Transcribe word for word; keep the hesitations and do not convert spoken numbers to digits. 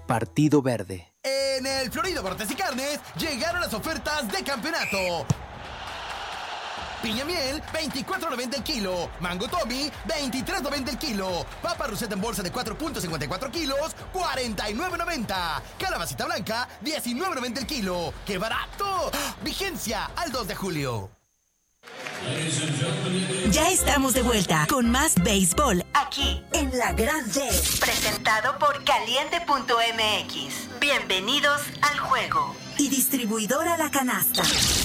Partido Verde. En el Florido Cortes y Carnes llegaron las ofertas de campeonato. Piña miel, veinticuatro noventa el kilo. Mango Tommy, veintitrés noventa el kilo. Papa Rosetta en bolsa de cuatro punto cincuenta y cuatro kilos, cuarenta y nueve noventa. Calabacita blanca, diecinueve noventa el kilo. ¡Qué barato! Vigencia al dos de julio. Ya estamos de vuelta con más béisbol aquí en La Gran Red, presentado por Caliente punto m x. Bienvenidos al juego. Y distribuidora La Canasta.